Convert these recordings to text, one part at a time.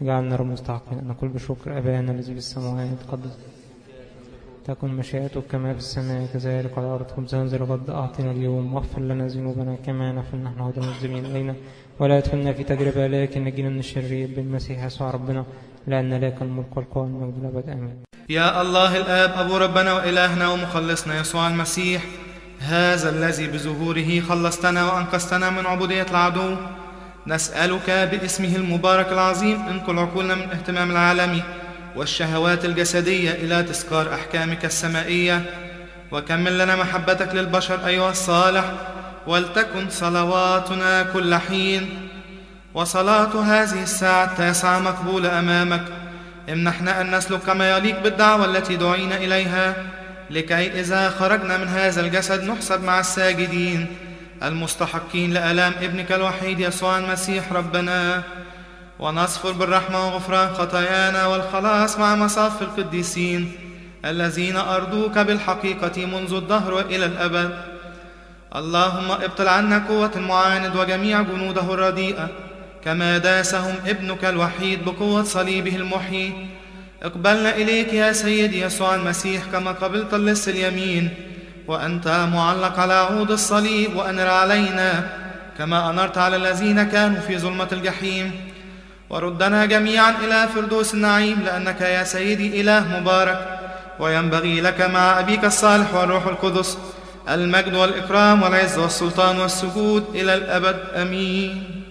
اجعلنا رب مستحقين أن نقول بشكر أبانا الذي في السماوات قدس تكن مشيئتك كما في السماء كذلك على الأرض. خبزنا ذا الغد أعطنا اليوم، واغفر لنا ذنوبنا كما نغفر نحن أيضا المذنبين إلينا، ولا تدخلنا في تجربة لكن نجينا من الشرير بالمسيح يسوع ربنا، لأن لك الملك والقوة والمجد الأبد آمين. يا الله الآب أبو ربنا وإلهنا ومخلصنا يسوع المسيح، هذا الذي بظهوره خلصتنا وأنقذتنا من عبودية العدو، نسألك باسمه المبارك العظيم انقل عقولنا من الاهتمام العالمي والشهوات الجسدية إلى تذكار أحكامك السمائية، وكمل لنا محبتك للبشر أيها الصالح، ولتكن صلواتنا كل حين وصلاة هذه الساعة التاسعة مقبولة أمامك. امنحنا أن نسلك كما يليق بالدعوة التي دعينا إليها، لكي إذا خرجنا من هذا الجسد نحسب مع الساجدين المستحقين لآلام ابنك الوحيد يسوع المسيح ربنا، ونصفر بالرحمة وغفران خطايانا والخلاص مع مصاف القديسين الذين أرضوك بالحقيقة منذ الدهر وإلى الأبد. اللهم ابطل عنا قوة المعاند وجميع جنوده الرديئة، كما داسهم ابنك الوحيد بقوة صليبه المحيي. اقبلنا إليك يا سيدي يسوع المسيح كما قبلت اللص اليمين وأنت معلق على عود الصليب، وأنر علينا كما أنرت على الذين كانوا في ظلمة الجحيم، وردنا جميعا إلى فردوس النعيم، لأنك يا سيدي إله مبارك، وينبغي لك مع أبيك الصالح والروح القدس المجد والإكرام والعز والسلطان والسجود إلى الأبد آمين.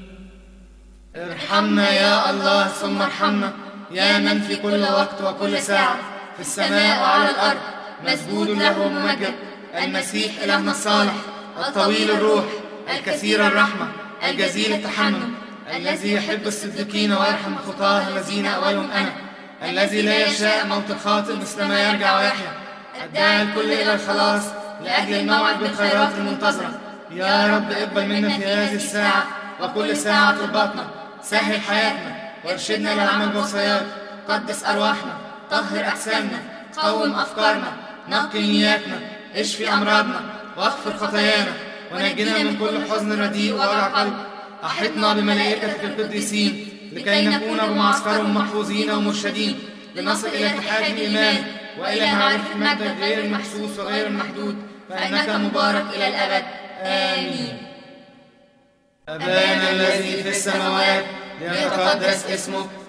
ارحمنا يا الله ثم ارحمنا، يا من في كل وقت وكل ساعة في السماء وعلى الأرض مسجود له وممجد، المسيح إلهنا الصالح الطويل الروح الكثير الرحمة الجزيل التحنن، الذي يحب الصديقين ويرحم الخطاة الذين أولهم أنا، الذي لا يشاء موت الخاطئ مثل ما يرجع ويحيا، الداعي الكل إلى الخلاص لأجل الموعد بالخيرات المنتظرة. يا رب اقبل منا في هذه الساعة وكل ساعة طلباتنا، سهل حياتنا وارشدنا للعمل بوصاياك، قدس أرواحنا، طهر أجسامنا، قوم أفكارنا، نقي نياتنا، اشفي أمراضنا، واغفر خطايانا، ونجنا من كل حزن رديء ووجع قلب. أحطنا بملائكتك القديسين لكي نكون بمعسكرهم محفوظين ومرشدين، لنصل إلى اتحاد الإيمان وإلى معرفة مجدك غير المحسوس وغير المحدود، فإنك مبارك إلى الأبد آمين. أبانا الذي في السماوات ليتقدس اسمك،